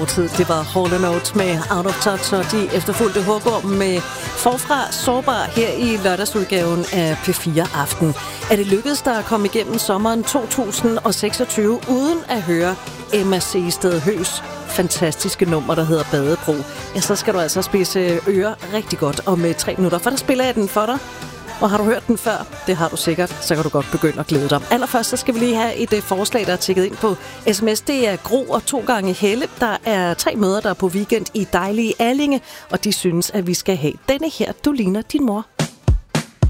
Det var Hall & Oates med Out of Touch, og de efterfulgte Hugorm med Forfra Sårbar her i lørdagsudgaven af P4 Aften. Er det lykkedes der at komme igennem sommeren 2026 uden at høre Emma Seested Høs fantastiske nummer, der hedder Badebro? Ja, så skal du altså spidse ører rigtig godt om 3 minutter, for der spiller jeg den for dig. Og har du hørt den før? Det har du sikkert. Så kan du godt begynde at glæde dig. Allerførst så skal vi lige have et forslag, der er tikket ind på sms. Det er Gro og 2 gange Helle. Der er 3 mødre, der er på weekend i dejlige Allinge, og de synes, at vi skal have denne her. Du ligner din mor.